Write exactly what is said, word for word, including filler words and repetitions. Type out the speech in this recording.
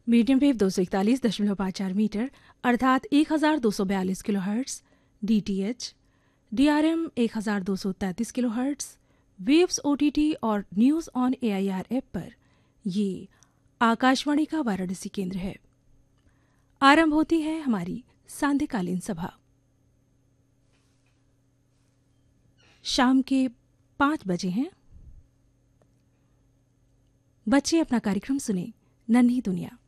Medium wave दो सौ इकतालीस दशमलव पाँच चार मीटर अर्थात एक हज़ार दो सौ बयालीस kilo hertz, D T H, D R M एक हज़ार दो सौ तैंतीस kilo hertz, waves O T T और news on A I R app पर ये आकाशवाणी का वाराणसी केंद्र है। आरंभ होती है हमारी सांध्यकालीन सभा। शाम के पाँच बजे हैं। बच्चे अपना कार्यक्रम सुने नन्ही दुनिया।